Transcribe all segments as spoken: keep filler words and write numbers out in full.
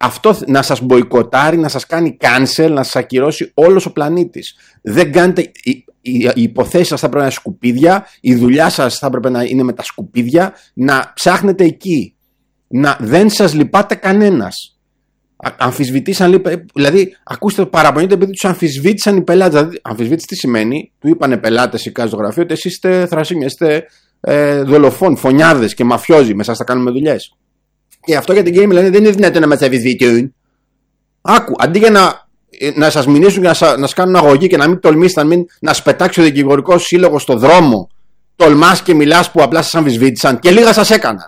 αυτό να σας μποϊκοτάρει, να σας κάνει cancel, να σας ακυρώσει όλος ο πλανήτης. Δεν κάνετε, οι, οι, οι υποθέσεις σας θα πρέπει να είναι σκουπίδια, η δουλειά σας θα πρέπει να είναι με τα σκουπίδια, να ψάχνετε εκεί. Να, δεν σας λυπάται κανένας. Αμφισβητήσαν, δηλαδή, ακούστε, παραπονιούνται επειδή τους αμφισβήτησαν οι πελάτες. Δηλαδή, αμφισβήτηση τι σημαίνει? Του είπανε πελάτες ή κάτι στο γραφείο ότι εσείς είστε θρασίμια, είστε ε, δολοφόνοι, φωνιάδες και μαφιόζοι, με εσάς θα κάνουμε δουλειές. Και αυτό για την game λένε δεν είναι δυνατόν να μας αμφισβητούν. Άκου, αντί για να, να σας μηνύσουν και να, σα, να σας κάνουν αγωγή και να μην τολμήσετε, να, μην, να σπετάξει ο δικηγορικός σύλλογος στο δρόμο, τολμάς και μιλάς που απλά σας αμφισβήτησαν και λίγα σας έκαναν.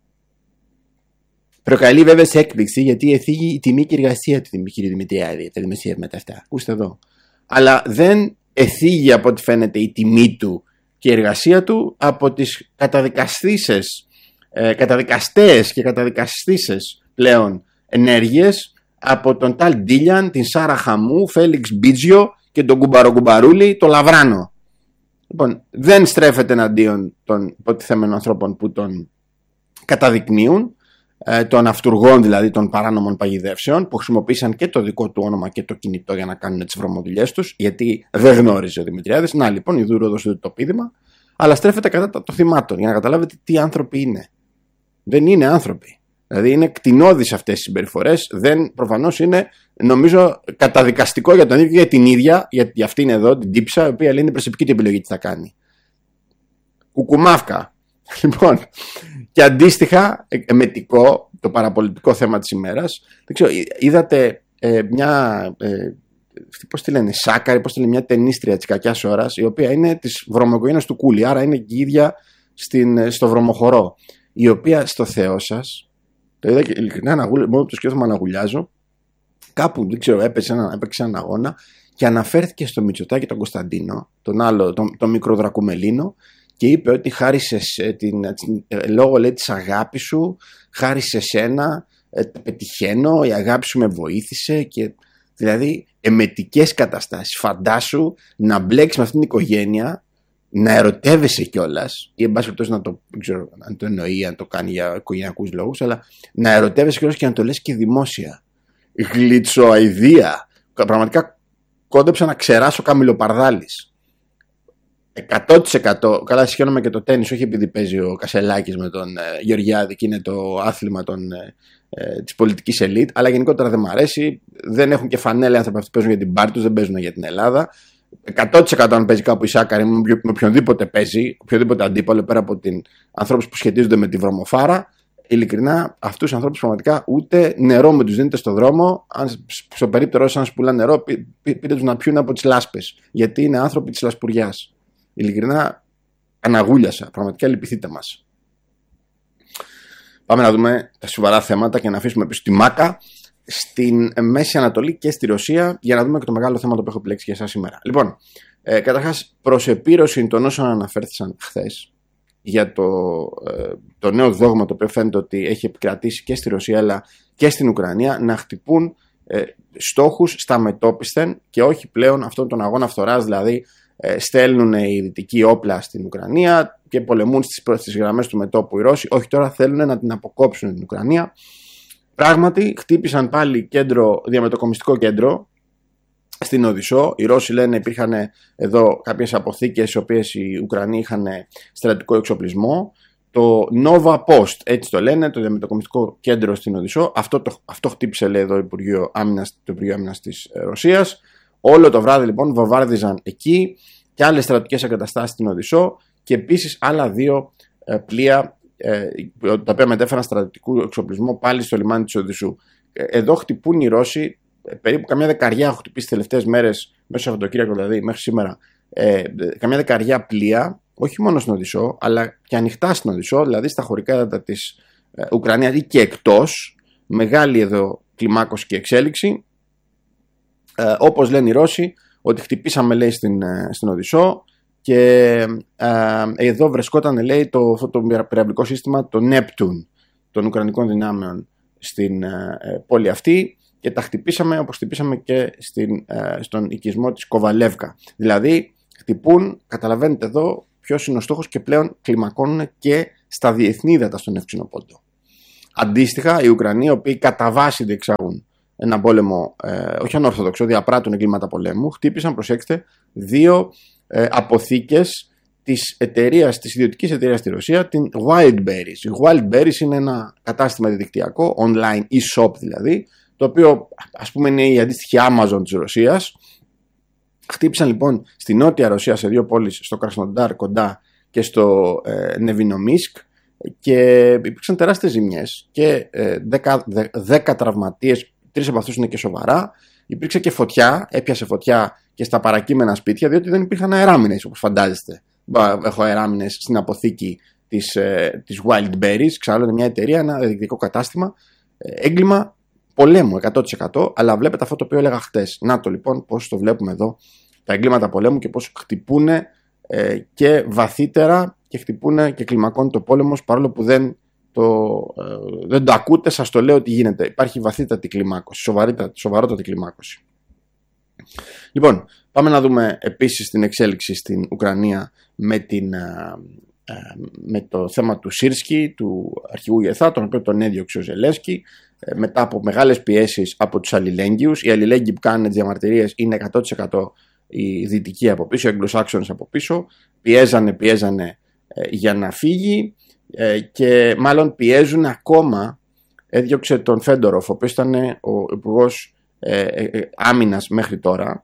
Προκαλεί βέβαια σε έκπληξη γιατί εφήγει η τιμή και η εργασία του κύριου Δημητριάδη, τα δημοσιεύματα αυτά. Ακούστε εδώ. Αλλά δεν εφήγει από ό,τι φαίνεται η τιμή του και η εργασία του από τις καταδικαστήσεις, ε, καταδικαστές και καταδικαστήσεις πλέον ενέργειες από τον Ταλ Ντίλιαν, την Σάρα Χαμού, Φέλιξ Μπίτζιο και τον Κουμπαρογκουμπαρούλη, το Λαβράνο. Λοιπόν, δεν στρέφεται εναντίον των υποτιθέμενων ανθρώπων που τον καταδεικνύουν, των αυτουργών δηλαδή των παράνομων παγιδεύσεων που χρησιμοποίησαν και το δικό του όνομα και το κινητό για να κάνουν τις βρωμοδουλειές τους, γιατί δεν γνώριζε ο Δημητριάδης. Να λοιπόν, η Δούρο έδωσε το πείδημα, αλλά στρέφεται κατά το θυμάτων για να καταλάβετε τι άνθρωποι είναι. Δεν είναι άνθρωποι. Δηλαδή είναι κτηνώδεις αυτές τις συμπεριφορές. Δεν, προφανώς είναι, νομίζω, καταδικαστικό για τον ίδιο και για την ίδια, γιατί αυτή είναι εδώ, την τύψα, η οποία λέει είναι προσωπική την επιλογή τι θα κάνει. Κουκουμάφκα. Λοιπόν, και αντίστοιχα, εμετικό, το παραπολιτικό θέμα της ημέρας, δεν ξέρω, είδατε ε, μια, ε, πώς τη λένε, Σάκαρη, πώς τη λένε, μια ταινίστρια της κακιάς ώρας, η οποία είναι της βρωμοοικογένειας του Κούλι, άρα είναι και η ίδια στην, στο βρωμοχωρό, η οποία στο Θεό σας, το είδα και ειλικρινά, μόνο που το σκέφτομαι να αγουλιάζω, κάπου, δεν ξέρω, έπαιξε έναν, έπαιξε έναν αγώνα και αναφέρθηκε στο Μητσοτάκη τον Κωνσταντίνο, τον άλλο, τον, τον μικρό Δρακουμελίνο, και είπε ότι χάρη σε την, την, λόγω λέει της αγάπης σου, χάρη σε σένα ε, πετυχαίνω, η αγάπη σου με βοήθησε, και δηλαδή εμετικές καταστάσεις. Φαντάσου να μπλέξεις με αυτήν την οικογένεια, να ερωτεύεσαι κιόλας, ή εν πάση περιπτώσει να το, δεν ξέρω αν το εννοεί, αν το κάνει για οικογενειακούς λόγους, αλλά να ερωτεύεσαι κιόλας και να το λες και δημόσια. Γλιτσοαηδία. Πραγματικά κόντεψα να ξεράσω Καμιλοπαρδάλης. εκατό τοις εκατό, καλά συγχαίρομαι και το τένις, όχι επειδή παίζει ο Κασελάκης με τον ε, Γεωργιάδη και είναι το άθλημα των, ε, ε, της πολιτικής ελίτ, αλλά γενικότερα δεν μου αρέσει, δεν έχουν και φανέλα άνθρωποι αυτοί που παίζουν για την πάρτη τους, δεν παίζουν για την Ελλάδα. εκατό τοις εκατό αν παίζει κάπου η Σάκαρη, με οποιονδήποτε παίζει, οποιοδήποτε αντίπαλο πέρα από την ανθρώπους που σχετίζονται με τη βρωμοφάρα, ειλικρινά αυτούς τους ανθρώπους πραγματικά ούτε νερό με τους δίνετε στο δρόμο, αν, στο περίπτερο σαν να σπουλά νερό, πεί, πεί, πείτε τους να πιούν από τις λάσπες, γιατί είναι άνθρωποι της λασπουριάς. Ειλικρινά αναγούλιασα. Πραγματικά λυπηθείτε μας. Πάμε να δούμε τα σοβαρά θέματα και να αφήσουμε πίσω τη μάκα στην Μέση Ανατολή και στη Ρωσία, για να δούμε και το μεγάλο θέμα το που έχω επιλέξει για εσάς σήμερα. Λοιπόν, ε, καταρχάς, προς επίρρωση των όσων αναφέρθησαν χθες για το, ε, το νέο δόγμα το οποίο φαίνεται ότι έχει επικρατήσει και στη Ρωσία αλλά και στην Ουκρανία, να χτυπούν ε, στόχους στα μετώπισθεν και όχι πλέον αυτόν τον αγώνα φθοράς, δηλαδή στέλνουν οι δυτικοί όπλα στην Ουκρανία και πολεμούν στις πρώτες γραμμές του μετώπου οι Ρώσοι. Όχι, τώρα θέλουν να την αποκόψουν την Ουκρανία. Πράγματι, χτύπησαν πάλι κέντρο, διαμετωκομιστικό κέντρο στην Οδυσσό. Οι Ρώσοι λένε υπήρχαν εδώ κάποιες αποθήκες οι οποίες οι Ουκρανοί είχαν στρατιωτικό εξοπλισμό. Το Nova Post, έτσι το λένε, το διαμετωκομιστικό κέντρο στην Οδυσσό. Αυτό, το, αυτό χτύπησε, λέει εδώ, το Υπουργείο Άμυνας, το Υπουργείο Άμυνας της Ρωσίας. Όλο το βράδυ λοιπόν βομβάρδιζαν εκεί και άλλες στρατιωτικές εγκαταστάσεις στην Οδυσσό και επίσης άλλα δύο ε, πλοία ε, τα οποία μετέφεραν στρατιωτικού εξοπλισμό πάλι στο λιμάνι της Οδυσσού. Ε, εδώ χτυπούν οι Ρώσοι, ε, περίπου καμιά δεκαριά έχουν χτυπήσει τις τελευταίες μέρες, μέσα στο Σαββατοκύριακο δηλαδή μέχρι σήμερα, ε, καμιά δεκαριά πλοία, όχι μόνο στην Οδυσσό, αλλά και ανοιχτά στην Οδυσσό, δηλαδή στα χωρικά έδατα της ε, Ουκρανίας ή και εκτός, μεγάλη εδώ κλιμάκωση και εξέλιξη. Ε, όπως λένε οι Ρώσοι, ότι χτυπήσαμε, λέει, στην, στην Οδυσσό και ε, εδώ βρισκόταν, λέει, το, αυτό το πυραυλικό σύστημα, το Neptune των Ουκρανικών δυνάμεων στην ε, πόλη αυτή, και τα χτυπήσαμε όπως χτυπήσαμε και στην, ε, στον οικισμό της Κοβαλεύκα. Δηλαδή χτυπούν, καταλαβαίνετε εδώ ποιος είναι ο στόχος, και πλέον κλιμακώνουν και στα διεθνή ύδατα στον Ευξηνοπόντο. Αντίστοιχα, οι Ουκρανοί, οι οποίοι κατά βάση διεξάγουν ένα πόλεμο, ε, όχι ανορθόδοξο, διαπράττουν εγκλήματα πολέμου, χτύπησαν, προσέξτε, δύο ε, αποθήκες της εταιρείας, της ιδιωτικής εταιρείας στη Ρωσία, την Wildberries. Η Wildberries είναι ένα κατάστημα διαδικτυακό, online e-shop δηλαδή, το οποίο ας πούμε είναι η αντίστοιχη Amazon της Ρωσίας. Χτύπησαν λοιπόν στη νότια Ρωσία σε δύο πόλεις, στο Κρασνοντάρ κοντά και στο ε, Νεβινομίσκ, και υπήρξαν τεράστιες ζημιές και ε, δέκα τραυματίες, τρεις από αυτούς είναι και σοβαρά. Υπήρξε και φωτιά, έπιασε φωτιά και στα παρακείμενα σπίτια, διότι δεν υπήρχαν αεράμινες, όπως φαντάζεστε. Έχω αεράμινες στην αποθήκη της, ε, της Wildberries, ξαναλέω, είναι μια εταιρεία, ένα διαδικτυακό κατάστημα. Ε, έγκλημα πολέμου εκατό τοις εκατό, αλλά βλέπετε αυτό το οποίο έλεγα χτες. Να το λοιπόν πώς το βλέπουμε εδώ, τα εγκλήματα πολέμου και πώς χτυπούνε ε, και βαθύτερα και χτυπούνε και κλιμακώνει το πόλεμος, παρόλο που δεν το, ε, δεν το ακούτε, σας το λέω ότι γίνεται. Υπάρχει βαθύτατη κλιμάκωση, σοβαρότατη κλιμάκωση. Λοιπόν, πάμε να δούμε επίσης την εξέλιξη στην Ουκρανία με, την, ε, ε, με το θέμα του Σίρσκι, του αρχηγού Γεθά, τον οποίο τον έδιωξε ο Ζελένσκι, ε, μετά από μεγάλες πιέσεις από τους αλληλέγγυους. Οι αλληλέγγυοι που κάνουν τις διαμαρτυρίες είναι εκατό τοις εκατό οι δυτικοί από πίσω, οι Αγγλοσάξονες από πίσω. Πιέζανε, πιέζανε ε, για να φύγει ε, και μάλλον πιέζουν ακόμα. Έδιωξε τον Φέντοροφ, ο οποίος ήταν ο υπουργός ε, ε, άμυνας μέχρι τώρα,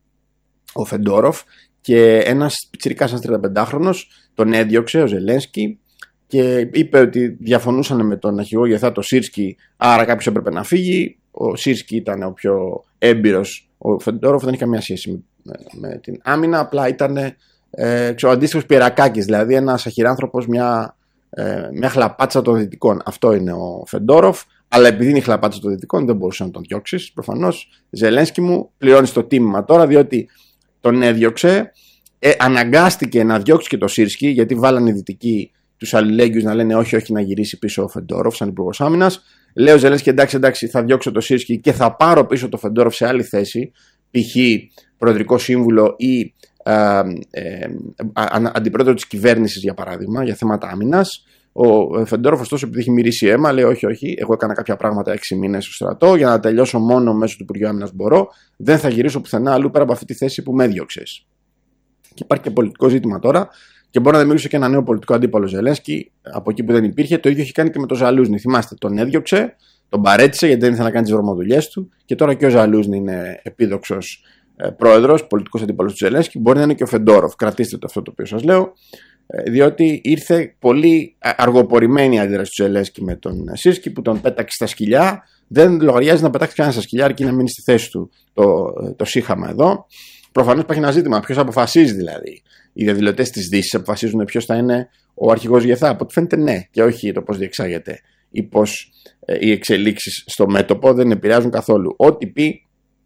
ο Φεντόροφ, και ένας πιτσιρικάς, ένας τριανταπεντάχρονος, τον έδιωξε ο Ζελένσκι και είπε ότι διαφωνούσαν με τον αρχηγό Γεθά, το Σίρσκι, άρα κάποιος έπρεπε να φύγει. Ο Σίρσκι ήταν ο πιο έμπειρος, ο Φεντόροφ δεν είχε καμία σχέση με, με την άμυνα, απλά ήταν ε, ο αντίστοιχος Πιερακάκης, δηλαδή ένας αχυράνθρωπος, μια, ε, μια χλαπάτσα των δυτικών. Αυτό είναι ο Φεντόροφ, αλλά επειδή είναι η χλαπάτσα των δυτικών δεν μπορούσε να τον διώξεις. Προφανώς, Ζελένσκι μου, πληρώνεις το τίμημα τώρα, διότι τον έδιωξε, ε, αναγκάστηκε να διώξει και το Σίρσκι, γιατί βάλανε οι δυτικοί τους αλληλέγγυους να λένε όχι, όχι, να γυρίσει πίσω ο Φεντόροφ σαν υπουργός άμυνας. Λέει ο Ζελένσκι, εντάξει, εντάξει, θα διώξω το Σίρσκι και θα πάρω πίσω το Φεντόροφ σε άλλη θέση, π.χ. προεδρικό σύμβουλο ή ε, ε, αντιπρόεδρο της κυβέρνησης, για παράδειγμα, για θέματα άμυνας. Ο Φεντόροφ, ωστόσο, επειδή έχει μυρίσει αίμα, λέει: Όχι, όχι, εγώ έκανα κάποια πράγματα έξι μήνες στο στρατό, για να τελειώσω μόνο μέσω του Υπουργείου Άμυνας μπορώ. Δεν θα γυρίσω πουθενά αλλού πέρα από αυτή τη θέση που με έδιωξες. Και υπάρχει και πολιτικό ζήτημα τώρα, και μπορεί να δημιουργήσει και ένα νέο πολιτικό αντίπαλο Ζελένσκι από εκεί που δεν υπήρχε. Το ίδιο έχει κάνει και με τον Ζαλούζνι. Θυμάστε, τον έδιωξε, τον παρέτησε γιατί δεν ήθελε να κάνει τις βρωμοδουλειές του, και τώρα και ο Ζαλούζνι είναι επίδοξος πρόεδρος, πολιτικός αντίπαλος του Ζελένσκι. Μπορεί να είναι και ο Φεντόροφ. Κρατήστε το αυτό το οποίο σας λέω. Διότι ήρθε πολύ αργοπορημένη η αντίδραση του Ζελένσκι με τον Σίρσκι, που τον πέταξε στα σκυλιά. Δεν λογαριάζει να πετάξει κανένα στα σκυλιά, αρκεί να μείνει στη θέση του το, το σύγχαμα εδώ. Προφανώς υπάρχει ένα ζήτημα. Ποιος αποφασίζει δηλαδή? Οι διαδηλωτές της Δύσης αποφασίζουν ποιος θα είναι ο αρχηγός Γεθά? Από ό,τι φαίνεται ναι, και όχι το πώς διεξάγεται ή πώς ε, οι εξελίξεις στο μέτωπο δεν επηρεάζουν καθόλου. Ό,τι πει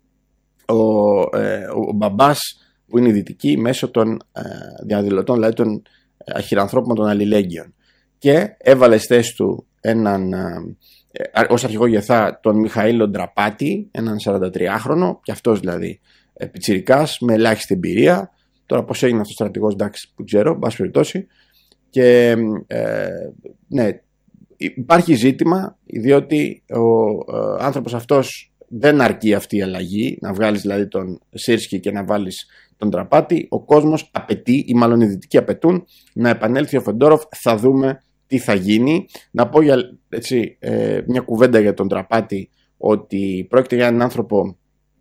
ο, ε, ο, ο μπαμπάς που είναι δυτική μέσω των ε, διαδηλωτών, δηλαδή των αχυρανθρώπων των αλληλέγγυων, και έβαλε στη θέση του έναν, ε, ως αρχηγό Γεθά, τον Μιχαήλ Ντραπάτη, έναν σαραντατριάχρονο, και αυτός δηλαδή ε, πιτσιρικάς με ελάχιστη εμπειρία. Τώρα πώς έγινε αυτός ο στρατηγός, εντάξει, που ξέρω, μπας περιπτώσει. Και ε, ναι, υπάρχει ζήτημα, διότι ο ε, άνθρωπος αυτός δεν αρκεί αυτή η αλλαγή, να βγάλεις δηλαδή τον Σίρσκι και να βάλεις τον Ντραπάτη. Ο κόσμος απαιτεί, ή μάλλον οι δυτικοί απαιτούν, να επανέλθει ο Φεντόροφ. Θα δούμε τι θα γίνει. Να πω για, έτσι, ε, μια κουβέντα για τον Ντραπάτη, ότι πρόκειται για έναν άνθρωπο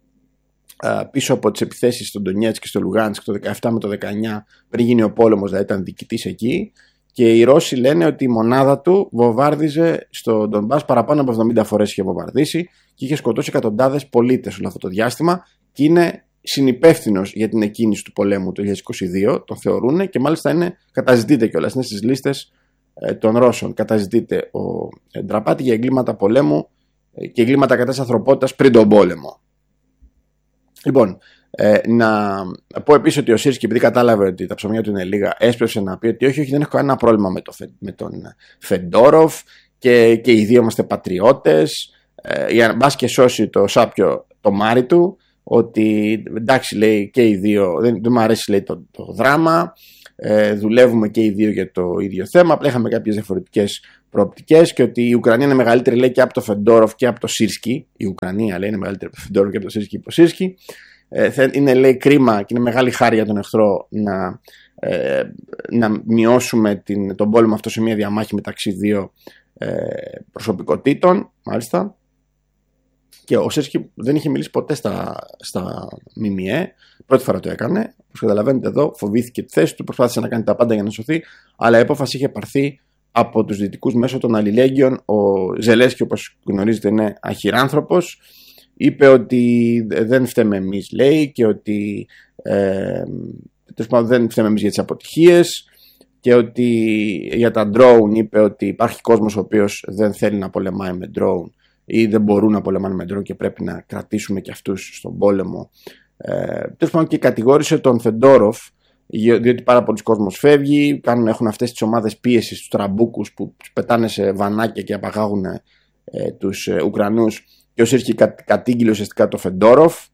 πίσω από τις επιθέσεις στον Ντονιέτσκ και στο Λουγάνσκ το δεκαεπτά με το δεκαεννιά, πριν γίνει ο πόλεμος, δηλαδή ήταν διοικητής εκεί, και οι Ρώσοι λένε ότι η μονάδα του βομβάρδιζε στο Ντονμπάς παραπάνω από εβδομήντα φορές, είχε βομβαρδίσει και είχε σκοτώσει εκατοντάδες πολίτες όλο αυτό το διάστημα, και είναι συνυπεύθυνος για την εκκίνηση του πολέμου το δύο χιλιάδες είκοσι δύο, τον θεωρούν, και μάλιστα είναι, καταζητείται κιόλας, είναι στις λίστες ε, των Ρώσων. Καταζητείται ο ε, Ντραπάτη για εγκλήματα πολέμου ε, και εγκλήματα κατά της ανθρωπότητας πριν τον πόλεμο. Λοιπόν, ε, να πω επίσης ότι ο Σίρσκι, επειδή κατάλαβε ότι τα ψωμιά του είναι λίγα, έσπευσε να πει ότι όχι, όχι, δεν έχω κανένα πρόβλημα με, το, με τον Φεντόροφ, και, και οι δύο είμαστε πατριώτες, ε, για να μπας και σώσει το σάπιο το μάρι του. ότι εντάξει, λέει, και οι δύο, δεν, δεν μου αρέσει, λέει, το, το δράμα, ε, δουλεύουμε και οι δύο για το ίδιο θέμα, απλά είχαμε κάποιες διαφορετικές προοπτικές και ότι η Ουκρανία είναι μεγαλύτερη, λέει, και από το Φεντόροφ και από το Σίρσκι. Η Ουκρανία, λέει, είναι μεγαλύτερη από το Φεντόροφ και από το Σίρσκι υπό Σίρσκι. Ε, είναι, λέει, κρίμα και είναι μεγάλη χάρη για τον εχθρό να, ε, να μειώσουμε την, τον πόλεμο αυτό σε μια διαμάχη μεταξύ δύο ε, προσωπικότητων, μάλιστα. Και ο Σίρσκι δεν είχε μιλήσει ποτέ στα, στα ΜΜΕ. Πρώτη φορά το έκανε. Όπως καταλαβαίνετε εδώ, φοβήθηκε τη θέση του, προσπάθησε να κάνει τα πάντα για να σωθεί, αλλά η απόφαση είχε πάρθει από τους δυτικούς μέσω των αλληλέγγυων. Ο Ζελένσκι, όπως γνωρίζετε, είναι αχυράνθρωπος. Είπε ότι δεν φταίμε εμείς, λέει, και ότι ε, δεν φταίμε εμείς για τις αποτυχίες, και ότι για τα drone είπε ότι υπάρχει κόσμος ο οποίος δεν θέλει να πολεμάει με drone ή δεν μπορούν να πολεμάνε με drone και πρέπει να κρατήσουμε και αυτούς στον πόλεμο. Ε, τέλος πάντων, και κατηγόρησε τον Φεντόροφ, διότι πάρα πολλοί κόσμος φεύγει, κάνουν, έχουν αυτές τις ομάδες πίεσης, τους τραμπούκους που τους πετάνε σε βανάκια και απαγάγουν ε, τους ε, Ουκρανούς, και ο Σίρσκι κα, κατήγγειλε ουσιαστικά το Φεντόροφ.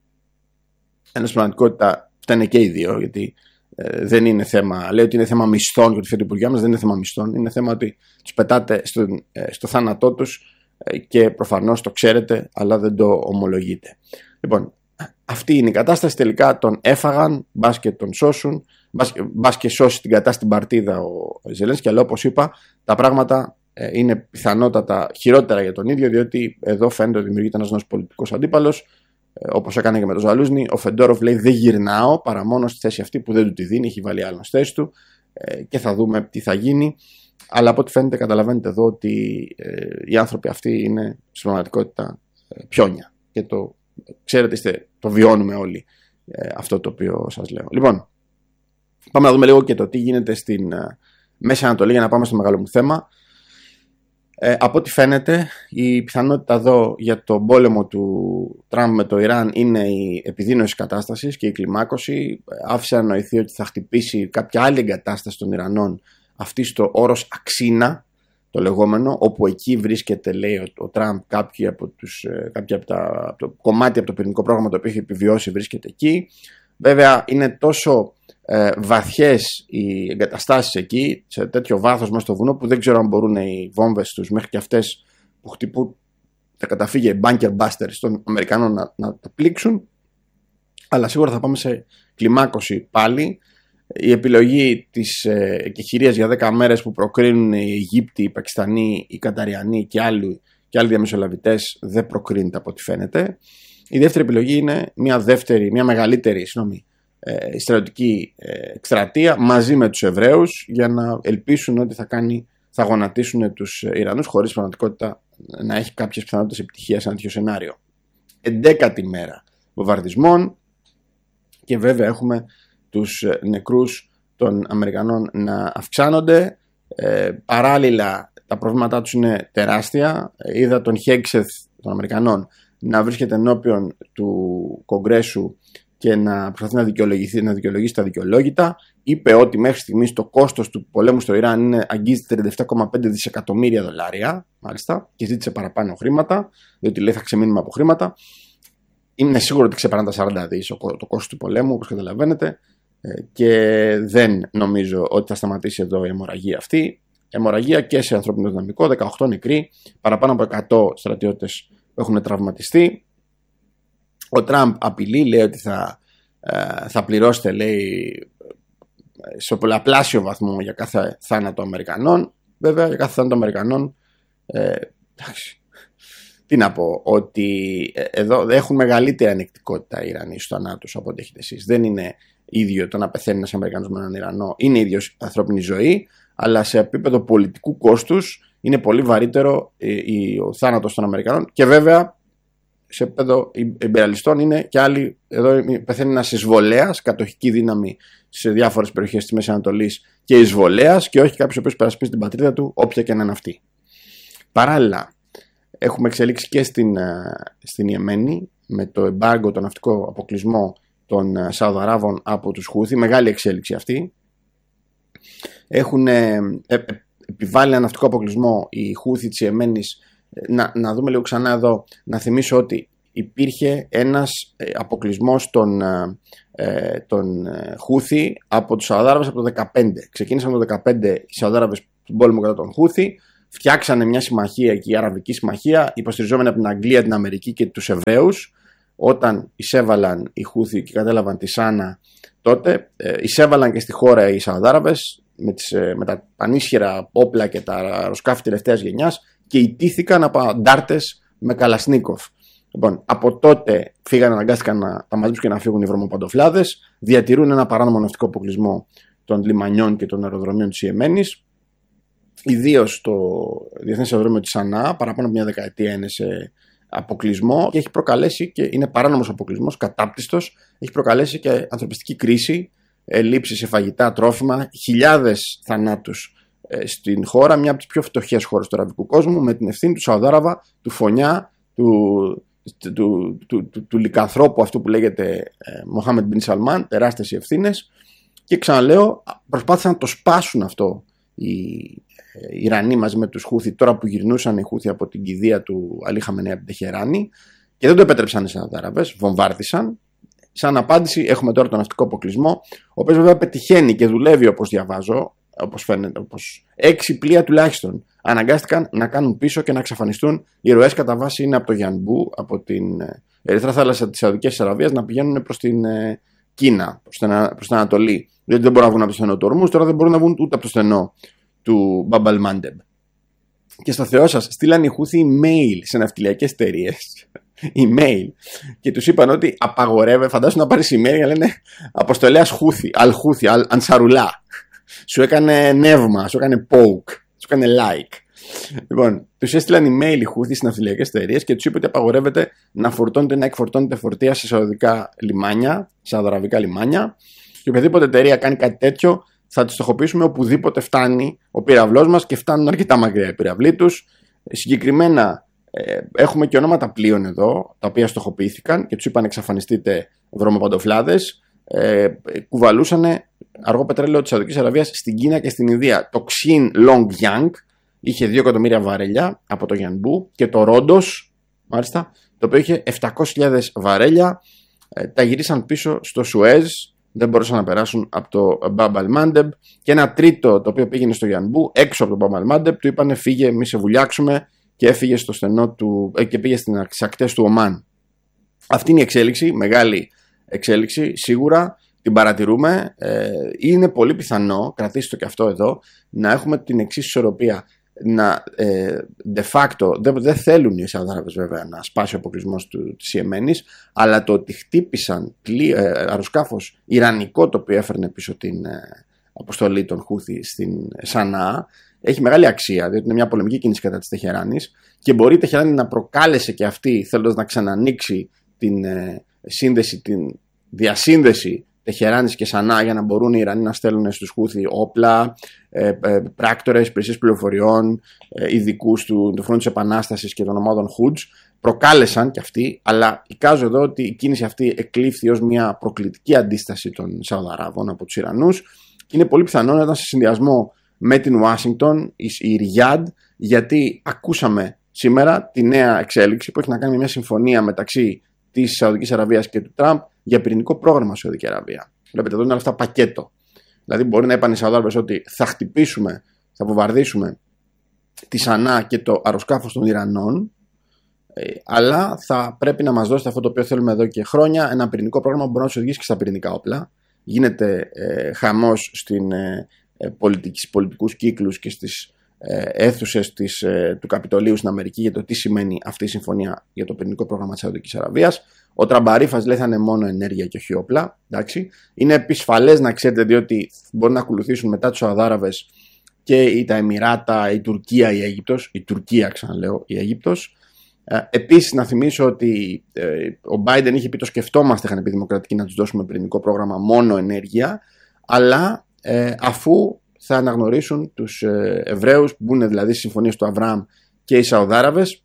Ενώ στην πραγματικότητα φταίνε και οι δύο, γιατί ε, δεν είναι θέμα, λέει ότι είναι θέμα μισθών και ότι φέρει το Υπουργείο μας, δεν είναι θέμα μισθών, είναι θέμα ότι τους πετάτε στο, ε, στο θάνατό τους ε, και προφανώς το ξέρετε, αλλά δεν το ομολογείτε. Λοιπόν, αυτή είναι η κατάσταση. Τελικά τον έφαγαν, μπας και τον σώσουν, μπας και σώσει την κατάσταση στην παρτίδα ο Ζελένσκι, αλλά όπως είπα, τα πράγματα ε, είναι πιθανότατα χειρότερα για τον ίδιο, διότι εδώ φαίνεται ότι δημιουργείται ένας νέος πολιτικός αντίπαλος, ε, όπως έκανε και με τον Ζαλούζνι. Ο Φεντόροφ λέει: δεν γυρνάω παρά μόνο στη θέση αυτή που δεν του τη δίνει, έχει βάλει άλλον στη θέση του, ε, και θα δούμε τι θα γίνει. Αλλά από ό,τι φαίνεται, καταλαβαίνετε εδώ ότι ε, οι άνθρωποι αυτοί είναι στην πραγματικότητα ε, πιόνια. Και το ξέρετε, είστε, το βιώνουμε όλοι ε, αυτό το οποίο σας λέω. Λοιπόν, πάμε να δούμε λίγο και το τι γίνεται στην ε, Μέση Ανατολή για να πάμε στο μεγάλο μου θέμα. Ε, από ό,τι φαίνεται, η πιθανότητα εδώ για τον πόλεμο του Τραμπ με το Ιράν είναι η επιδείνωση κατάστασης και η κλιμάκωση. Άφησε να νοηθεί ότι θα χτυπήσει κάποια άλλη εγκατάσταση των Ιρανών, αυτή στο όρος Αξίνα, το λεγόμενο, όπου εκεί βρίσκεται, λέει, ο, ο Τραμπ, κάποια από, τους, κάποια από, τα, από το κομμάτι από το πυρηνικό πρόγραμμα το οποίο έχει επιβιώσει βρίσκεται εκεί. Βέβαια είναι τόσο ε, βαθιές οι εγκαταστάσεις εκεί, σε τέτοιο βάθος μέσα στο βουνό, που δεν ξέρω αν μπορούν οι βόμβες τους, μέχρι και αυτές που χτυπούν τα καταφύγια, οι bunker busters των Αμερικανών, να, να τα πλήξουν. Αλλά σίγουρα θα πάμε σε κλιμάκωση πάλι. Η επιλογή της ε, εκεχηρίας για δέκα μέρες που προκρίνουν οι Αιγύπτιοι, οι Πακιστανοί, οι Καταριανοί και άλλοι, και άλλοι διαμεσολαβητές δεν προκρίνεται από ό,τι φαίνεται. Η δεύτερη επιλογή είναι μια, δεύτερη, μια μεγαλύτερη συγγνώμη, ε, στρατιωτική ε, εκστρατεία μαζί με τους Εβραίους, για να ελπίσουν ότι θα, κάνει, θα γονατίσουν τους Ιρανούς, χωρίς πραγματικότητα να έχει κάποιες πιθανότητες επιτυχίας σε ένα τέτοιο σενάριο. Εντέκατη μέρα βομβαρδισμών και βέβαια έχουμε τους νεκρούς των Αμερικανών να αυξάνονται. Ε, παράλληλα τα προβλήματά τους είναι τεράστια. Είδα τον Χέγκσεθ των Αμερικανών να βρίσκεται ενώπιον του Κογκρέσου και να προσπαθεί να δικαιολογηθεί, να δικαιολογήσει τα δικαιολόγητα. Είπε ότι μέχρι στιγμής το κόστος του πολέμου στο Ιράν είναι, αγγίζει τριάντα επτά κόμμα πέντε δισεκατομμύρια δολάρια, μάλιστα, και ζήτησε παραπάνω χρήματα, διότι λέει θα ξεμείνουμε από χρήματα. Είναι σίγουρο ότι ξεπερνά τα σαράντα δις το κόστος του πολέμου, όπως καταλαβαίνετε, και δεν νομίζω ότι θα σταματήσει εδώ η αιμορραγία αυτή. Αιμορραγία και σε ανθρώπινο δυναμικό, δεκαοκτώ νεκροί, παραπάνω από εκατό στρατιώτες έχουν τραυματιστεί. Ο Τραμπ απειλεί, λέει ότι θα, θα πληρώσετε, λέει, σε πολλαπλάσιο βαθμό για κάθε θάνατο Αμερικανών. Βέβαια, για κάθε θάνατο Αμερικανών, ε, εντάξει, τι να πω, ότι εδώ έχουν μεγαλύτερη ανεκτικότητα οι Ιρανοί στους θανάτους από ό,τι έχετε εσείς. Δεν είναι ίδιο το να πεθαίνει ένας Αμερικανός με έναν Ιρανό, είναι ίδιος ανθρώπινη ζωή, αλλά σε επίπεδο πολιτικού κόστους είναι πολύ βαρύτερο ο θάνατος των Αμερικανών, και βέβαια σε επίπεδο ιμπεριαλιστών είναι και άλλοι. Εδώ πεθαίνει ένας εισβολέας, κατοχική δύναμη σε διάφορες περιοχές της Μέσης Ανατολής και εισβολέας, και όχι κάποιος ο οποίος περασπίζει την πατρίδα του, όποια και να είναι αυτή. Παράλληλα, έχουμε εξελίξει και στην, στην Ιεμένη με το εμπάργκο, τον ναυτικό αποκλεισμό των Σαουδαράβων από τους Χούθι. Μεγάλη εξέλιξη αυτή. Έχουν ε, ε, επιβάλει ένα ναυτικό αποκλεισμό οι Χούθι της Ιεμένης. Να, να δούμε λίγο ξανά εδώ, να θυμίσω ότι υπήρχε ένας αποκλεισμός των, ε, των Χούθι από τους Σαουδάραβες από το δεκαπέντε. Ξεκίνησαν το δεκαπέντε οι Σαουδάραβες τον πόλεμο κατά των Χούθι, φτιάξανε μια συμμαχία εκεί, η Αραβική Συμμαχία, υποστηριζόμενη από την Αγγλία, την Αμερική και τους Εβραίους. Όταν εισέβαλαν οι Χούθι και κατέλαβαν τη Σάνα, τότε ε, εισέβαλαν και στη χώρα οι Σαουδάραβες με, τις, ε, με τα πανίσχυρα όπλα και τα αεροσκάφη τελευταίας γενιάς και ιτήθηκαν από αντάρτες με Καλασνίκοφ. Λοιπόν, από τότε φύγανε, αναγκάστηκαν να τα μαζέψουν και να φύγουν οι βρωμοπαντοφλάδες, διατηρούν ένα παράνομο ναυτικό αποκλεισμό των λιμανιών και των αεροδρομίων της Ιεμένης. Ιδίως στο Διεθνές Αεροδρόμιο της Σανά, παραπάνω από μια δεκαετία είναι σε αποκλεισμό και έχει προκαλέσει και είναι παράνομος αποκλεισμός, κατάπτυστος, έχει προκαλέσει και ανθρωπιστική κρίση, ελλείψεις σε φαγητά, τρόφιμα, χιλιάδες θανάτους ε, στην χώρα, μια από τις πιο φτωχές χώρες του αραβικού κόσμου, με την ευθύνη του Σαουδάραβα, του Φωνιά, του, του, του, του, του, του λικανθρώπου αυτού που λέγεται ε, Μοχάμεντ Μπιν Σαλμάν, τεράστιες οι ευθύνες. Και ξαναλέω, προσπάθησαν να το σπάσουν αυτό οι Οι Ιρανοί μαζί με τους Χούθι, τώρα που γυρνούσαν οι Χούθι από την κηδεία του Αλή Χαμενέη από την Τεχεράνη, και δεν το επέτρεψαν οι Σαουδάραβες, βομβάρδισαν. Σαν απάντηση, έχουμε τώρα τον ναυτικό αποκλεισμό, ο οποίος βέβαια πετυχαίνει και δουλεύει όπως διαβάζω, όπως φαίνεται, όπως έξι πλοία τουλάχιστον αναγκάστηκαν να κάνουν πίσω και να εξαφανιστούν. Οι ροές κατά βάση είναι από το Γιανμπού, από την Ερυθρά θάλασσα της Σαουδικής Αραβίας, να πηγαίνουν προς την Κίνα, προς την, προς την Ανατολή. Γιατί δεν μπορούν να βγουν από το στενό του Ορμούς, τώρα δεν μπορούν να βγουν ούτε από το στενό του Μπαμπ Μάντεμπ. Και στο Θεό σας, στείλαν οι Χούθι email σε ναυτιλιακές εταιρείες. Email. Και τους είπαν ότι απαγορεύε, φαντάσου να πάρεις email και λένε αποστολέας Χούθι, Αλ-Χούθι, Αλ-Ανσαρουλά. Σου έκανε νεύμα, σου έκανε poke, σου έκανε like. Λοιπόν, τους έστειλαν email οι Χούθι στις ναυτιλιακές εταιρείες και τους είπε ότι απαγορεύεται να φορτώνεται, να εκφορτώνεται φορτία σε σαουδικά λιμάνια, σε σαουδαραβικά λιμάνια. Και οποιαδήποτε εταιρεία κάνει κάτι τέτοιο, θα τη στοχοποιήσουμε οπουδήποτε φτάνει ο πυραυλός μας, και φτάνουν αρκετά μακριά οι πυραυλοί τους. Συγκεκριμένα ε, έχουμε και ονόματα πλοίων εδώ, τα οποία στοχοποιήθηκαν και τους είπαν εξαφανιστείτε βρωμοπαντοφλάδες. Ε, κουβαλούσαν αργό πετρέλαιο της Σαουδικής Αραβίας στην Κίνα και στην Ινδία. Το Xin Longyang είχε δύο εκατομμύρια βαρέλια από το Γιανμπού, και το Ρόντος, μάλιστα, το οποίο είχε επτακόσιες χιλιάδες βαρέλια. Ε, τα γυρίσαν πίσω στο Σουέζ. Δεν μπορούσαν να περάσουν από το Μπαμπ Μάντεμπ. Και ένα τρίτο, το οποίο πήγαινε στο Γιανμπού, έξω από το Μπαμπ Μάντεμπ, του είπανε φύγε, μη σε βουλιάξουμε, και έφυγε στο στενό του, ε, και πήγε στις ακτές του Ομάν. Αυτή είναι η εξέλιξη, μεγάλη εξέλιξη, σίγουρα την παρατηρούμε. Ε, είναι πολύ πιθανό, κρατήστε το και αυτό εδώ, να έχουμε την εξής ισορροπία. Να, ε, de facto, δεν, δεν θέλουν οι Σαουδάραβες βέβαια να σπάσει ο αποκλεισμός της Ιεμένης, αλλά το ότι χτύπησαν πλή, ε, αεροσκάφος ιρανικό, το οποίο έφερνε πίσω την ε, αποστολή των Χούθι στην Σανά, έχει μεγάλη αξία, διότι είναι μια πολεμική κίνηση κατά της Τεχεράνης, και μπορεί η Τεχεράνη να προκάλεσε και αυτή, θέλοντας να ξανανοίξει την ε, σύνδεση, την διασύνδεση Τεχεράνης και Σανά, για να μπορούν οι Ιρανοί να στέλνουν στους Χούθι όπλα, ε, ε, πράκτορες, υπηρεσίες πληροφοριών, ε, ειδικούς του, του Φρόντου της Επανάστασης και των ομάδων Χουτζ. Προκάλεσαν και αυτοί, αλλά εικάζω εδώ ότι η κίνηση αυτή εκλήφθη ως μια προκλητική αντίσταση των Σαουδαράβων από τους Ιρανούς, και είναι πολύ πιθανό να ήταν σε συνδυασμό με την Ουάσιγκτον, η, η Ριάντ, γιατί ακούσαμε σήμερα τη νέα εξέλιξη που έχει να κάνει με μια συμφωνία μεταξύ της Σαουδικής Αραβίας και του Τραμπ για πυρηνικό πρόγραμμα στη Σαουδική Αραβία. Βλέπετε, εδώ είναι όλα αυτά πακέτο. Δηλαδή, μπορεί να είπαν οι Σαουδάραβες ότι θα χτυπήσουμε, θα βομβαρδίσουμε τη Σανά και το αεροσκάφος των Ιρανών, ε, αλλά θα πρέπει να μας δώσετε αυτό το οποίο θέλουμε εδώ και χρόνια, ένα πυρηνικό πρόγραμμα που μπορεί να τους οδηγήσει και στα πυρηνικά όπλα. Γίνεται ε, χαμός στην, ε, πολιτικής, πολιτικούς κύκλους και στις ε, αίθουσες της, ε, του Καπιτολίου στην Αμερική για το τι σημαίνει αυτή η συμφωνία για το πυρηνικό πρόγραμμα της Σαουδικής Αραβίας. Ο Τραμπαρίφας λέει θα είναι μόνο ενέργεια και όχι όπλα. Εντάξει. Είναι επισφαλές να ξέρετε, διότι μπορεί να ακολουθήσουν μετά τους Σαουδάραβες και τα Εμιράτα, η Τουρκία, η Αίγυπτος. Η Τουρκία, ξαναλέω, η Αίγυπτος. Ε, επίσης, να θυμίσω ότι ε, ο Biden είχε πει το σκεφτόμαστε, είχαν πει δημοκρατικοί, να τους δώσουμε πυρηνικό πρόγραμμα μόνο ενέργεια, αλλά ε, αφού θα αναγνωρίσουν τους ε, Εβραίους, που είναι δηλαδή στις συμφωνίες του Αβραάμ και οι Σαουδάραβες.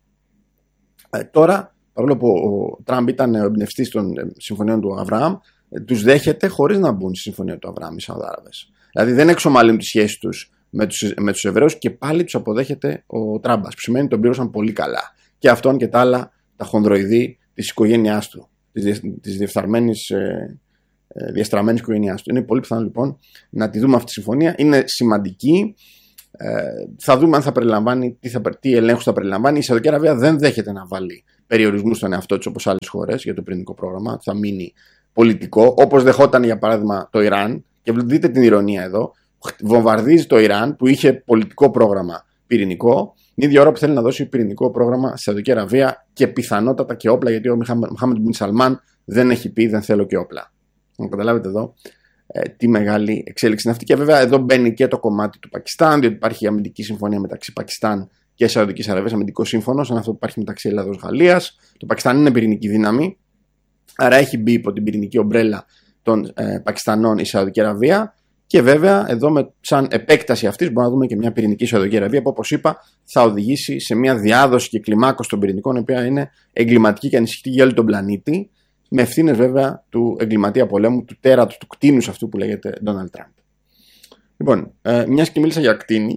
Ε, τώρα, παρόλο που ο Τραμπ ήταν ο εμπνευστής των ε, συμφωνιών του Αβραάμ, ε, τους δέχεται χωρίς να μπουν στη συμφωνία του Αβραάμ οι Σαουδάραβες. Δηλαδή δεν εξομαλύνουν τις σχέσεις τους με τους, με τους Εβραίους, και πάλι τους αποδέχεται ο Τραμπ, που σημαίνει ότι τον πλήρωσαν πολύ καλά. Και αυτόν και τα άλλα, τα χονδροειδή της οικογένειάς του, της, της διεφθαρμένης, ε, ε, διαστραμμένης οικογένειάς του. Είναι πολύ πιθανό λοιπόν να τη δούμε αυτή τη συμφωνία. Είναι σημαντική. Ε, θα δούμε αν θα περιλαμβάνει, τι, θα, τι ελέγχους θα περιλαμβάνει. Η Σαουδική Αραβία δεν δέχεται να βάλει περιορισμούς στον εαυτό της όπως άλλες χώρες για το πυρηνικό πρόγραμμα. Θα μείνει πολιτικό, όπως δεχόταν για παράδειγμα το Ιράν. Και δείτε την ηρωνία εδώ. Βομβαρδίζει το Ιράν που είχε πολιτικό πρόγραμμα πυρηνικό, την ίδια ώρα που θέλει να δώσει πυρηνικό πρόγραμμα στη Σαουδική Αραβία και πιθανότατα και όπλα, γιατί ο Μοχάμεντ Μπιν Σαλμάν δεν έχει πει δεν θέλω και όπλα. Να καταλάβετε εδώ ε, τι μεγάλη εξέλιξη είναι αυτή. Και βέβαια εδώ μπαίνει και το κομμάτι του Πακιστάν, διότι υπάρχει αμυντική συμφωνία μεταξύ Πακιστάν και Σαουδικής Αραβίας, αμυντικό σύμφωνο, σαν αυτό που υπάρχει μεταξύ Ελλάδος-Γαλλίας. Το Πακιστάν είναι πυρηνική δύναμη, άρα έχει μπει υπό την πυρηνική ομπρέλα των ε, Πακιστανών η Σαουδική Αραβία. Και βέβαια, εδώ με, σαν επέκταση αυτής, μπορούμε να δούμε και μια πυρηνική Σαουδική Αραβία που, όπως είπα, θα οδηγήσει σε μια διάδοση και κλιμάκωση των πυρηνικών, η οποία είναι εγκληματική και ανησυχητική για όλο τον πλανήτη, με ευθύνες βέβαια του εγκληματία πολέμου, του τέρατος, του κτήνους αυτού που λέγεται Ντόναλντ Τραμπ. Λοιπόν, ε, μιας και μίλησα για κτήνη,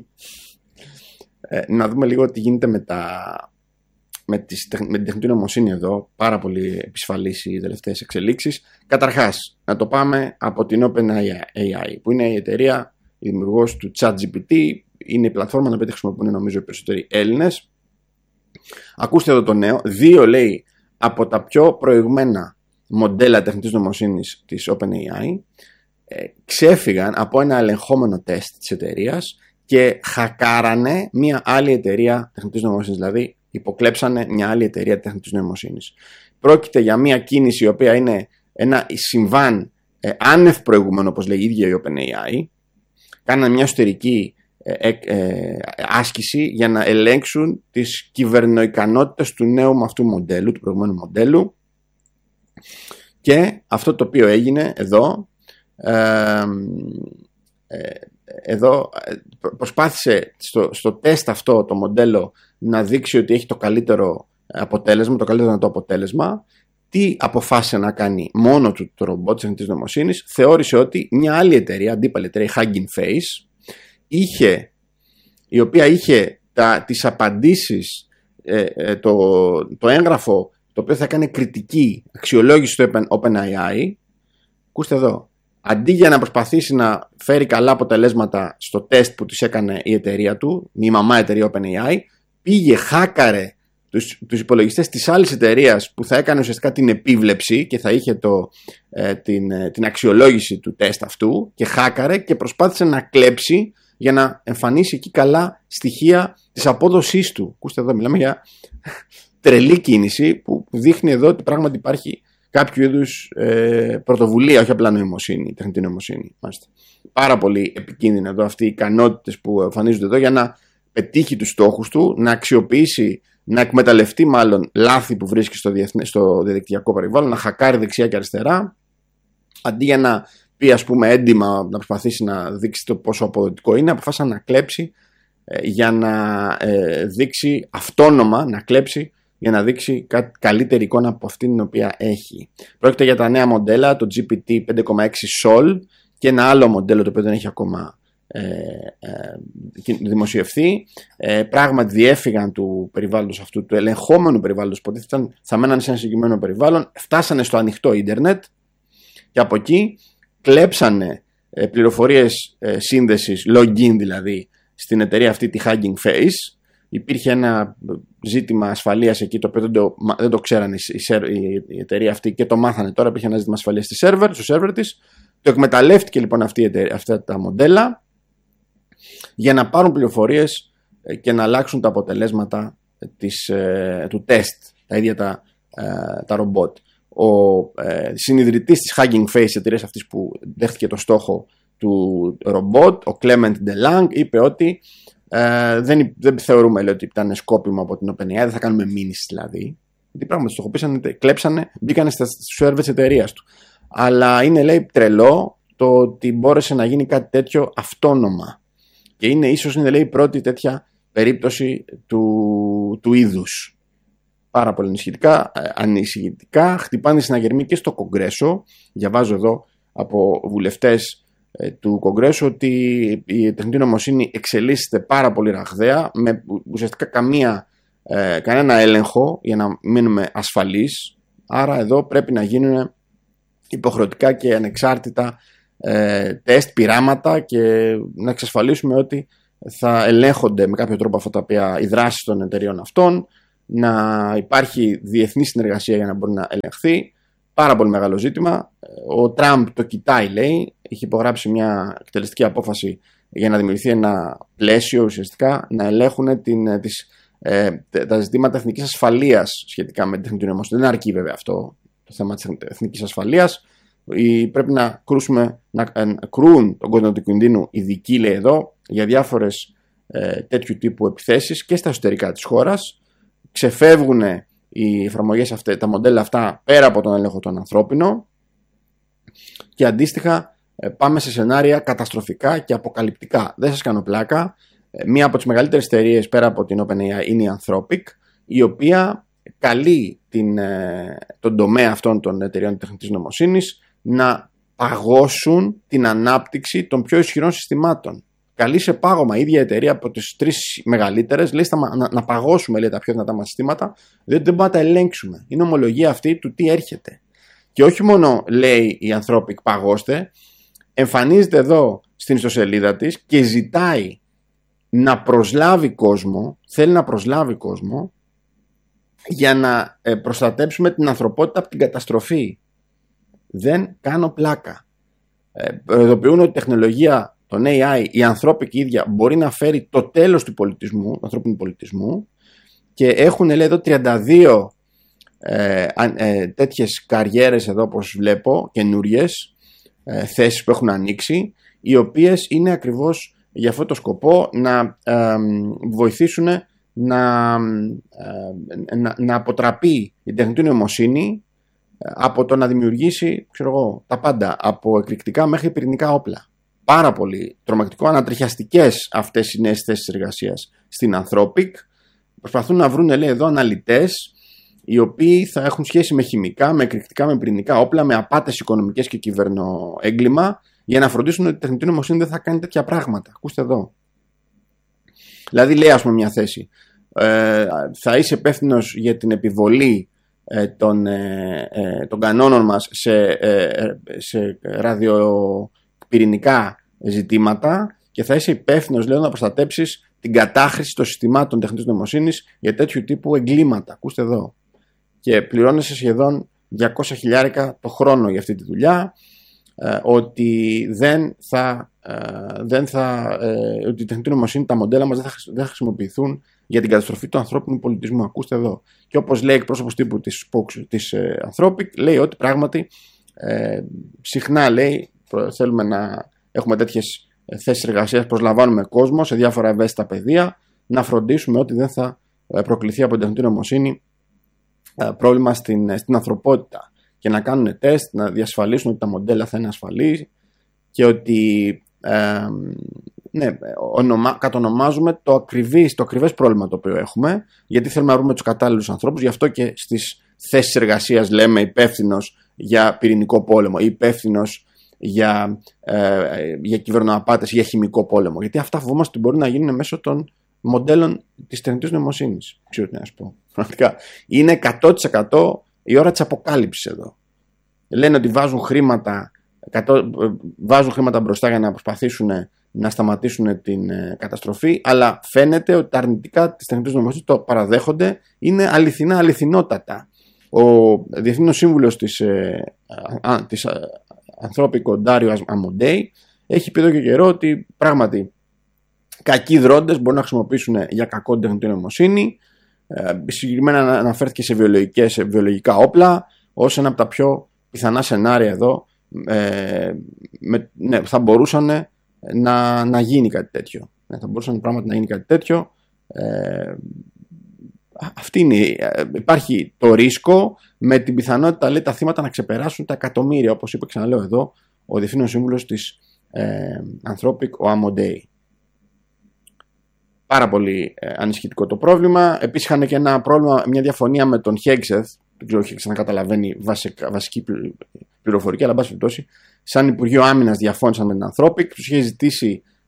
ε, να δούμε λίγο τι γίνεται με, τα, με, τις, με την τεχνητή νοημοσύνη εδώ. Πάρα πολύ επισφαλείς οι τελευταίες εξελίξεις. Καταρχάς, να το πάμε από την OpenAI, που είναι η εταιρεία, η δημιουργός του ChatGPT, είναι η πλατφόρμα να τη χρησιμοποιούν νομίζω οι περισσότεροι Έλληνες. Ακούστε εδώ το νέο. Δύο, λέει, από τα πιο προηγμένα μοντέλα τεχνητής νοημοσύνης της OpenAI ε, ξέφυγαν από ένα ελεγχόμενο τεστ της εταιρείας και χακάρανε μια άλλη εταιρεία τεχνητής νοημοσύνης, δηλαδή υποκλέψανε μια άλλη εταιρεία τεχνητής νοημοσύνης. Πρόκειται για μια κίνηση η οποία είναι ένα συμβάν ε, άνευ προηγούμενο, όπως λέει η ίδια η OpenAI. Κάνανε μια εσωτερική ε, ε, άσκηση για να ελέγξουν τις κυβερνοικανότητες του νέου αυτού μοντέλου, του προηγούμενου μοντέλου. Και αυτό το οποίο έγινε εδώ, ε, ε, εδώ προσπάθησε στο, στο τεστ αυτό το μοντέλο να δείξει ότι έχει το καλύτερο αποτέλεσμα, το καλύτερο δυνατό αποτέλεσμα. Τι αποφάσισε να κάνει μόνο του το ρομπότ της τεχνητής νοημοσύνης? Θεώρησε ότι μια άλλη εταιρεία, αντίπαλη εταιρεία, η Hugging Face, είχε, η οποία είχε τα, τις απαντήσεις, ε, ε, το, το έγγραφο το οποίο θα κάνει κριτική αξιολόγηση στο OpenAI. Ακούστε εδώ. Αντί για να προσπαθήσει να φέρει καλά αποτελέσματα στο τεστ που της έκανε η εταιρεία του, η μαμά εταιρεία OpenAI, πήγε, χάκαρε τους, τους υπολογιστές της άλλης εταιρείας που θα έκανε ουσιαστικά την επίβλεψη και θα είχε το, ε, την, ε, την αξιολόγηση του τεστ αυτού, και χάκαρε και προσπάθησε να κλέψει για να εμφανίσει εκεί καλά στοιχεία της απόδοσής του. Ακούστε εδώ, μιλάμε για τρελή κίνηση που δείχνει εδώ ότι πράγματι υπάρχει κάποιο είδους ε, πρωτοβουλία, όχι απλά νοημοσύνη, τεχνητή νοημοσύνη. Μάλιστα. Πάρα πολύ επικίνδυνο εδώ αυτοί οι ικανότητες που εμφανίζονται εδώ για να πετύχει τους στόχους του, να αξιοποιήσει, να εκμεταλλευτεί μάλλον λάθη που βρίσκει στο, διεθνέ, στο διαδικτυακό περιβάλλον, να χακάρει δεξιά και αριστερά, αντί για να πει, ας πούμε, έντιμα, να προσπαθήσει να δείξει το πόσο αποδοτικό είναι, αποφάσισε να κλέψει ε, για να ε, δείξει αυτόνομα, να κλέψει για να δείξει κάτι καλύτερη εικόνα από αυτήν την οποία έχει. Πρόκειται για τα νέα μοντέλα, το τζι πι τι πέντε κόμμα έξι Sol και ένα άλλο μοντέλο το οποίο δεν έχει ακόμα ε, ε, δημοσιευθεί. Ε, πράγματι διέφυγαν του περιβάλλοντος αυτού, του ελεγχόμενου περιβάλλοντος, που θα μέναν σε ένα συγκεκριμένο περιβάλλον, φτάσανε στο ανοιχτό ίντερνετ και από εκεί κλέψανε ε, πληροφορίες ε, σύνδεσης, login δηλαδή, στην εταιρεία αυτή, τη Hugging Face. Υπήρχε ένα ζήτημα ασφαλείας εκεί, το οποίο δεν το, δεν το ξέρανε η, η, η εταιρεία αυτή και το μάθανε τώρα. Υπήρχε ένα ζήτημα ασφαλείας στη σερβερ, στο σερβερ της. Το εκμεταλλεύτηκε λοιπόν αυτή η εταιρεία, αυτά τα μοντέλα για να πάρουν πληροφορίες και να αλλάξουν τα αποτελέσματα της, ε, του τεστ, τα ίδια τα, ε, τα ρομπότ. Ο ε, συνιδρυτής της Hugging Face, εταιρείας αυτής που δέχτηκε το στόχο του ρομπότ, ο Clement DeLange, είπε ότι Ε, δεν, δεν θεωρούμε, λέει, ότι ήταν σκόπιμο από την OpenAI, δεν θα κάνουμε μήνυση δηλαδή. Γιατί πράγματι στοχοποίησαν, κλέψανε, μπήκανε στα σερβερ της εταιρείας του. Αλλά είναι, λέει, τρελό το ότι μπόρεσε να γίνει κάτι τέτοιο αυτόνομα. Και είναι ίσως, είναι, λέει, η πρώτη τέτοια περίπτωση του, του είδους. Πάρα πολύ ανησυχητικά, ανησυχητικά. Χτυπάνε συναγερμοί και στο Κογκρέσο. Διαβάζω εδώ από βουλευτές του Κογκρέσου ότι η τεχνητή νοημοσύνη εξελίσσεται πάρα πολύ ραγδαία, με ουσιαστικά καμία, ε, κανένα έλεγχο για να μείνουμε ασφαλείς. Άρα εδώ πρέπει να γίνουν υποχρεωτικά και ανεξάρτητα ε, τεστ, πειράματα και να εξασφαλίσουμε ότι θα ελέγχονται με κάποιο τρόπο αυτά τα οποία, οι δράσεις των εταιριών αυτών, να υπάρχει διεθνή συνεργασία για να μπορεί να ελεγχθεί. Πάρα πολύ μεγάλο ζήτημα. Ο Τραμπ το κοιτάει, λέει, έχει υπογράψει μια εκτελεστική απόφαση για να δημιουργηθεί ένα πλαίσιο ουσιαστικά να ελέγχουν την, τις, ε, τα ζητήματα εθνικής ασφαλείας σχετικά με την τεχνητή νοημοσύνη. Δεν αρκεί βέβαια αυτό το θέμα της εθνικής ασφαλείας. Πρέπει να, κρούσουμε, να ε, κρούν τον κόσμο του κινδύνου ειδικοί, λέει εδώ, για διάφορες ε, τέτοιου τύπου επιθέσεις και στα εσωτερικά της χώρας. Ξεφεύγουν οι εφαρμογές αυτές, τα μοντέλα αυτά πέρα από τον έλεγχο των ανθρώπινων και αντίστοιχα ε, πάμε σε σενάρια καταστροφικά και αποκαλυπτικά. Δεν σας κάνω πλάκα. Ε, μία από τις μεγαλύτερες εταιρείες πέρα από την OpenAI είναι η Anthropic, η οποία καλεί την, ε, τον τομέα αυτών των εταιρεών τεχνητής νοημοσύνης να παγώσουν την ανάπτυξη των πιο ισχυρών συστημάτων. Καλεί σε πάγωμα η ίδια εταιρεία από τις τρεις μεγαλύτερες, λέει να, να παγώσουμε, λέει, τα πιο δυνατά μας συστήματα, διότι δεν μπορούμε να τα ελέγξουμε. Είναι ομολογία αυτή του τι έρχεται. Και όχι μόνο λέει η Anthropic παγώστε, εμφανίζεται εδώ στην ιστοσελίδα της και ζητάει να προσλάβει κόσμο, θέλει να προσλάβει κόσμο για να προστατέψουμε την ανθρωπότητα από την καταστροφή. Δεν κάνω πλάκα. Ε, προειδοποιούν ότι η τεχνολογία των έι άι, η Anthropic ίδια, μπορεί να φέρει το τέλος του πολιτισμού, του ανθρώπινου πολιτισμού, και έχουν, λέει, εδώ τριάντα δύο ε, ε, τέτοιες καριέρες εδώ, όπως βλέπω, καινούριες ε, θέσεις που έχουν ανοίξει, οι οποίες είναι ακριβώς για αυτό το σκοπό να ε, βοηθήσουν να, ε, να, να αποτραπεί η τεχνητή νοημοσύνη από το να δημιουργήσει, ξέρω εγώ, τα πάντα, από εκρηκτικά μέχρι πυρηνικά όπλα. Πάρα πολύ τρομακτικό, ανατριχιαστικές αυτές οι νέες θέσεις εργασίας στην Anthropic. Προσπαθούν να βρουν, λέει, εδώ αναλυτές οι οποίοι θα έχουν σχέση με χημικά, με εκρηκτικά, με πυρηνικά όπλα, με απάτες οικονομικές και κυβερνοέγκλημα, για να φροντίσουν ότι η τεχνητή νοημοσύνη δεν θα κάνει τέτοια πράγματα. Ακούστε εδώ. Δηλαδή, λέει, ας πούμε, μια θέση, ε, θα είσαι υπεύθυνος για την επιβολή ε, των, ε, ε, των κανόνων μας σε, ε, σε ραδιοπυρηνικά ζητήματα και θα είσαι υπεύθυνος, λέω, να προστατέψεις την κατάχρηση των συστημάτων τεχνητής νοημοσύνης για τέτοιου τύπου εγκλήματα. Ακούστε εδώ. Και πληρώνεσαι σχεδόν διακόσια χιλιάρικα το χρόνο για αυτή τη δουλειά, ε, ότι δεν θα, ε, δεν θα ε, ότι η τεχνητή νοημοσύνη, τα μοντέλα μας δεν θα, δεν θα χρησιμοποιηθούν για την καταστροφή του ανθρώπινου πολιτισμού. Ακούστε εδώ. Και όπως λέει εκπρόσωπος τύπου της, της ε, Anthropic, λέει ότι πράγματι ε, συχνά, λέει, θέλουμε να έχουμε τέτοιες θέσεις εργασίας, προσλαμβάνουμε κόσμο σε διάφορα ευαίσθητα πεδία, να φροντίσουμε ότι δεν θα προκληθεί από την τεχνητή νοημοσύνη πρόβλημα στην, στην ανθρωπότητα και να κάνουν τεστ, να διασφαλίσουν ότι τα μοντέλα θα είναι ασφαλή και ότι ε, ναι, ονομα, κατονομάζουμε το, ακριβής, το ακριβές πρόβλημα το οποίο έχουμε, γιατί θέλουμε να βρούμε τους κατάλληλους ανθρώπους. Γι' αυτό και στις θέσεις εργασίας λέμε υπεύθυνος για πυρηνικό πόλεμο ή υπεύθυνος για, ε, για κυβερνοαπάτες ή για χημικό πόλεμο, γιατί αυτά φοβόμαστε ότι μπορεί να γίνουν μέσω των μοντέλων της τεχνητής νοημοσύνης. Ξέρω τι να σας πω. Είναι εκατό τοις εκατό η ώρα της αποκάλυψης εδώ. Λένε ότι βάζουν χρήματα, βάζουν χρήματα μπροστά για να προσπαθήσουν να σταματήσουν την καταστροφή, αλλά φαίνεται ότι τα αρνητικά της τεχνητής νοημοσύνης το παραδέχονται, είναι αληθινά, αληθινότατα. Ο Διευθύνων Σύμβουλος της, α, της Anthropic, ο Ντάριο Αμοντέι, έχει πει εδώ και καιρό ότι πράγματι κακοί δρόντες μπορούν να χρησιμοποιήσουν για κακό την τεχνητή νοημοσύνη. Ε, συγκεκριμένα αναφέρθηκε σε, βιολογικές, σε βιολογικά όπλα ως ένα από τα πιο πιθανά σενάρια εδώ. Ε, με, ναι, θα μπορούσαν να, να γίνει κάτι τέτοιο. Ναι, θα μπορούσαν πράγματι να γίνει κάτι τέτοιο. Ε, αυτή είναι, υπάρχει το ρίσκο με την πιθανότητα, λέει, τα θύματα να ξεπεράσουν τα εκατομμύρια, όπως είπε, ξαναλέω εδώ, ο Διευθύνων Σύμβουλος της ε, Anthropic, ο Αμοντέι. Πάρα πολύ ε, ανησυχητικό το πρόβλημα. Επίσης είχαν και ένα πρόβλημα, μια διαφωνία με τον Hegseth. Δεν ξέρω, έχει ξανακαταλαβαίνει βασικά, βασική πληροφορική, αλλά εν πάση περιπτώσει, σαν Υπουργείο Άμυνας διαφώνησαν με την Anthropic. Τους είχε ζητήσει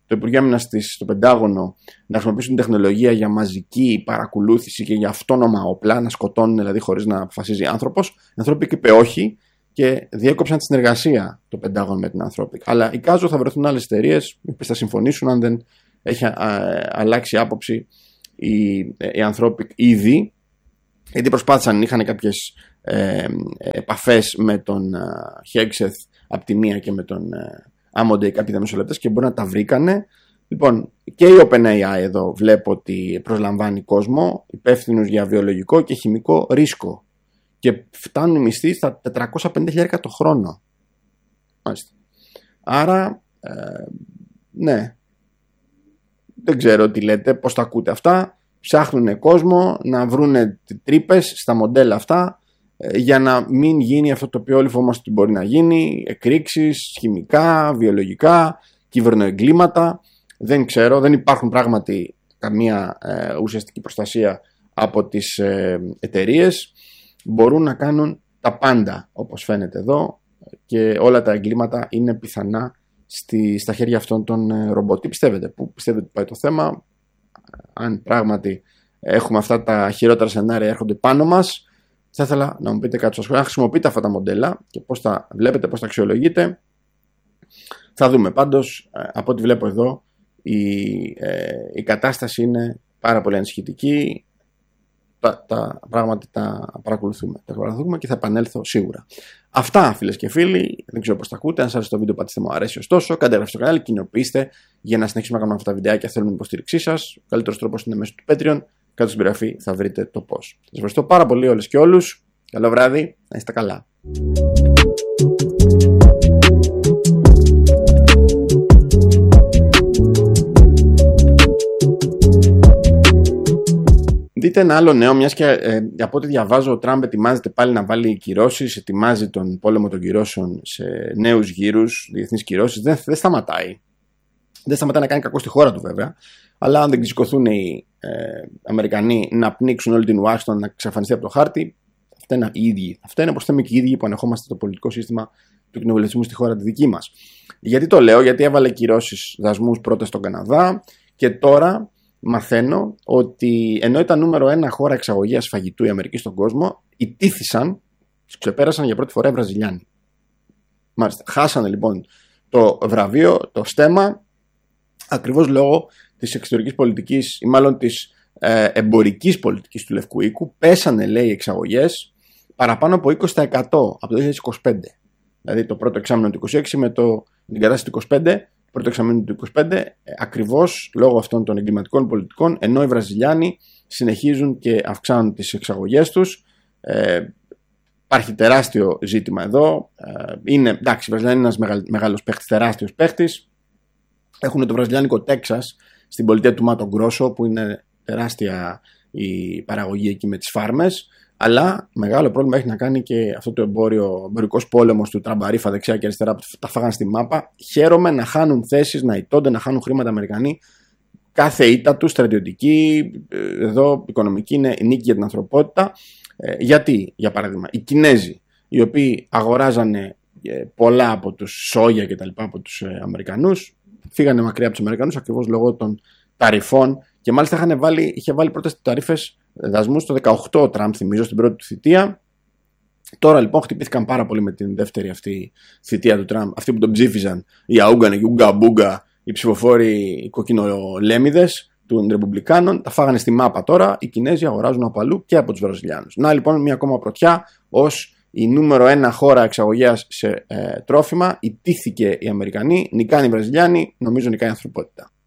το Υπουργείο Άμυνας στο Πεντάγωνο να χρησιμοποιήσουν τεχνολογία για μαζική παρακολούθηση και για αυτόνομα όπλα, να σκοτώνουν δηλαδή χωρίς να αποφασίζει άνθρωπος. Η Anthropic είπε όχι και διέκοψαν τη συνεργασία το Πεντάγωνο με την Anthropic. Αλλά εικάζω θα βρεθούν άλλες εταιρείες που θα συμφωνήσουν αν δεν έχει α, αλλάξει άποψη η, η Anthropic ήδη, γιατί προσπάθησαν, είχαν κάποιες ε, επαφές με τον Hegseth από τη μία και με τον Amodei κάποιοι διαμεσολαβητές και μπορεί να τα βρήκανε. Λοιπόν, και η OpenAI εδώ βλέπω ότι προσλαμβάνει κόσμο υπεύθυνους για βιολογικό και χημικό ρίσκο και φτάνουν οι μισθοί στα τετρακόσια πενήντα χιλιάδες το χρόνο. Μάλιστα. Άρα, ε, ναι, δεν ξέρω τι λέτε, πώς τα ακούτε αυτά. Ψάχνουν κόσμο να βρούνε τρύπες στα μοντέλα αυτά ε, για να μην γίνει αυτό το οποίο όλοι φοβόμαστε ότι μπορεί να γίνει, εκρήξεις, χημικά, βιολογικά, κυβερνοεγκλήματα. Δεν ξέρω, δεν υπάρχουν πράγματι καμία ε, ουσιαστική προστασία από τις ε, εταιρείες. Μπορούν να κάνουν τα πάντα όπως φαίνεται εδώ και όλα τα εγκλήματα είναι πιθανά στη, στα χέρια αυτών των ε, ρομπότ. Τι πιστεύετε, πού πιστεύετε ότι πάει το θέμα? Αν πράγματι έχουμε αυτά τα χειρότερα σενάρια έρχονται πάνω μας, θα ήθελα να μου πείτε κάτι στο σχόλιο. Αν χρησιμοποιείτε αυτά τα μοντέλα και πώς τα βλέπετε, πώς τα αξιολογείτε, θα δούμε. Πάντως, από ό,τι βλέπω εδώ, η, ε, η κατάσταση είναι πάρα πολύ ανησυχητική. Τα, τα πράγματα τα παρακολουθούμε. Τα παρακολουθούμε και θα επανέλθω σίγουρα. Αυτά, φίλες και φίλοι. Δεν ξέρω πώς τα ακούτε. Αν σας αρέσει το βίντεο, πατήστε μου αρέσει. Ωστόσο, κάντε εγγραφή στο κανάλι, κοινοποιήστε για να συνεχίσουμε να κάνουμε αυτά τα βιντεάκια. Θέλουμε την υποστήριξή σας. Ο καλύτερος τρόπος είναι μέσω του Patreon. Κάτω στην περιγραφή θα βρείτε το πώς. Σας ευχαριστώ πάρα πολύ όλες και όλους. Καλό βράδυ. Να είστε καλά. Δείτε ένα άλλο νέο, μιας και ε, από ό,τι διαβάζω, ο Τραμπ ετοιμάζεται πάλι να βάλει κυρώσεις, ετοιμάζει τον πόλεμο των κυρώσεων σε νέους γύρους, διεθνείς κυρώσεις. Δεν, δεν σταματάει. Δεν σταματάει να κάνει κακό στη χώρα του βέβαια. Αλλά αν δεν ξεσηκωθούν οι ε, Αμερικανοί να πνίξουν όλη την Ουάσιγκτον, να εξαφανιστεί από το χάρτη, αυτά είναι οι ίδιοι. Αυτά είναι όπως θέμε και οι ίδιοι που ανεχόμαστε το πολιτικό σύστημα του κοινοβουλευτισμού στη χώρα τη δική μας. Γιατί το λέω? Γιατί έβαλε κυρώσεις, δασμούς πρώτα στον Καναδά και τώρα μαθαίνω ότι ενώ ήταν νούμερο ένα χώρα εξαγωγής φαγητού η Αμερική στον κόσμο, ιτήθησαν, τους ξεπέρασαν για πρώτη φορά οι Βραζιλιάνοι. Μάλιστα. Χάσανε λοιπόν το βραβείο, το στέμμα, ακριβώς λόγω της εξωτερικής πολιτικής ή μάλλον της ε, εμπορικής πολιτικής του Λευκού Οίκου. Πέσανε, λέει, οι εξαγωγές παραπάνω από είκοσι τοις εκατό από το δύο χιλιάδες είκοσι πέντε. Δηλαδή το πρώτο εξάμηνο του είκοσι έξι με το, την κατάσταση του είκοσι πέντε. Πρώτο εξαμήνου του είκοσι πέντε, ακριβώς λόγω αυτών των εγκληματικών πολιτικών, ενώ οι Βραζιλιάνοι συνεχίζουν και αυξάνουν τις εξαγωγές τους. Ε, υπάρχει τεράστιο ζήτημα εδώ. Ε, είναι, εντάξει, οι Βραζιλιάνοι είναι ένας μεγα, μεγάλος παίχτης, τεράστιος παίχτης. Έχουν το βραζιλιάνικο Τέξας στην πολιτεία του Μάτο Γκρόσο, που είναι τεράστια η παραγωγή εκεί με τις φάρμες. Αλλά μεγάλο πρόβλημα έχει να κάνει και αυτό το εμπόριο, εμπορικός πόλεμος του Τραμπαρίφα δεξιά και αριστερά που τα φάγαν στη μάπα. Χαίρομαι να χάνουν θέσεις, να ηττώνται, να χάνουν χρήματα Αμερικανοί. Κάθε ήττα του, στρατιωτική, εδώ οικονομική, είναι νίκη για την ανθρωπότητα. Ε, γιατί, για παράδειγμα, οι Κινέζοι, οι οποίοι αγοράζανε ε, πολλά από τους σόγια και τα λοιπά από τους ε, Αμερικανούς, φύγανε μακριά από τους Αμερικανούς ακριβώς λόγω των ταρριφών. Και μάλιστα είχαν βάλει, είχε βάλει πρώτες ταρρίφες δασμούς το δεκαοκτώ ο Τραμπ, θυμίζω, στην πρώτη του θητεία. Τώρα λοιπόν χτυπήθηκαν πάρα πολύ με την δεύτερη αυτή θητεία του Τραμπ. Αυτοί που τον ψήφιζαν, οι αούγκανε, οι ουγκα μπούγκα, οι ψηφοφόροι, οι κοκκινολέμιδες των Ρεπουμπλικάνων, τα φάγανε στη μάπα τώρα. Οι Κινέζοι αγοράζουν από αλλού και από τους Βραζιλιάνους. Να λοιπόν μια ακόμα πρωτιά ως η νούμερο ένα χώρα εξαγωγέας σε ε, τρόφιμα. Ιτήθηκε οι Αμερικανοί, νικάνε οι Βραζιλιάνοι, νομίζω νικάει η ανθρωπότητα.